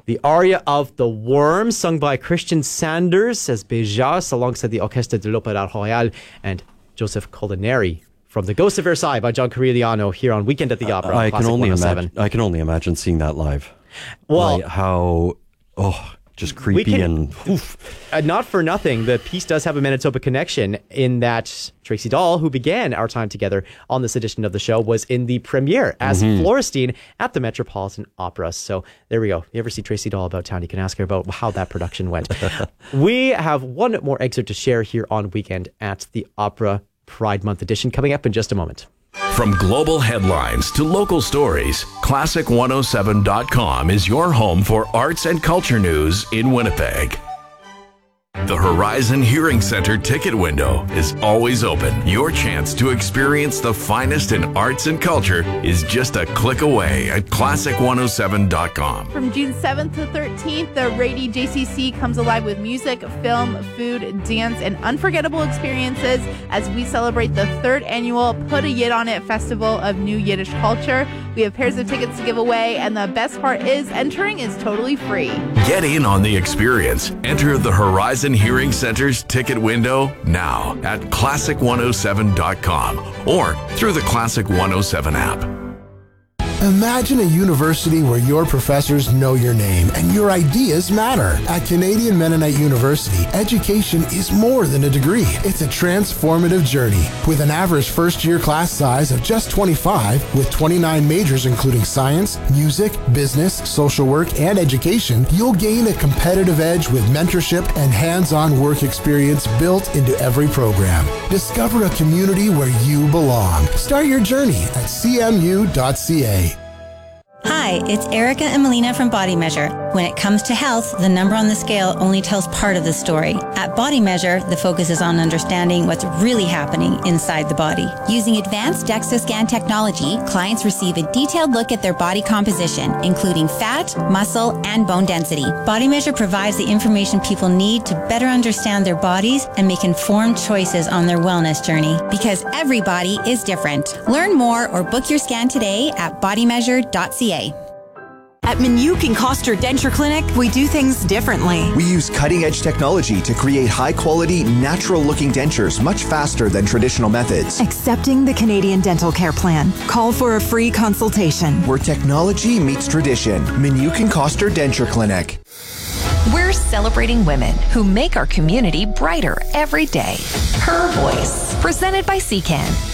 the aria of The Worm, sung by Christian Sanders as Béjas, alongside the Orchestre de l'Opéra Royal and Joseph Colineri from The Ghost of Versailles by John Corigliano here on Weekend at the Opera. I can only imagine seeing that live. Well, just creepy and not for nothing, the piece does have a Manitoba connection in that Tracy Dahl, who began our time together on this edition of the show, was in the premiere as Florestine at the Metropolitan Opera. So there we go. You ever see Tracy Dahl about town, you can ask her about how that production went. We have one more excerpt to share here on Weekend at the Opera Pride Month edition coming up in just a moment. From global headlines to local stories, Classic107.com is your home for arts and culture news in Winnipeg. The Horizon Hearing Center ticket window is always open. Your chance to experience the finest in arts and culture is just a click away at Classic107.com. From June 7th to 13th, the Rady JCC comes alive with music, film, food, dance, and unforgettable experiences as we celebrate the 3rd annual Put a Yid on It Festival of New Yiddish Culture. We have pairs of tickets to give away, and the best part is entering is totally free. Get in on the experience. Enter the Horizon Hearing Center's ticket window now at Classic107.com or through the Classic 107 app. Imagine a university where your professors know your name and your ideas matter. At Canadian Mennonite University, education is more than a degree. It's a transformative journey. With an average first-year class size of just 25, with 29 majors including science, music, business, social work, and education, you'll gain a competitive edge with mentorship and hands-on work experience built into every program. Discover a community where you belong. Start your journey at cmu.ca. Hi, it's Erica and Melina from Body Measure. When it comes to health, the number on the scale only tells part of the story. At Body Measure, the focus is on understanding what's really happening inside the body. Using advanced DEXA scan technology, clients receive a detailed look at their body composition, including fat, muscle, and bone density. Body Measure provides the information people need to better understand their bodies and make informed choices on their wellness journey. Because every body is different. Learn more or book your scan today at bodymeasure.ca. At Minuk and Koster Denture Clinic, we do things differently. We use cutting-edge technology to create high-quality, natural-looking dentures much faster than traditional methods. Accepting the Canadian Dental Care Plan. Call for a free consultation. Where technology meets tradition. Minuk and Koster Denture Clinic. We're celebrating women who make our community brighter every day. Her Voice, presented by CCAN.